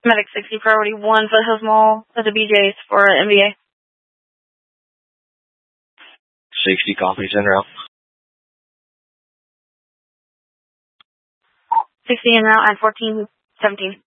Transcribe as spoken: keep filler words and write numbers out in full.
Medic sixty, priority one, Foothills Mall at the B J's for M B A. sixty, copy, send route. sixty en route at fourteen seventeen.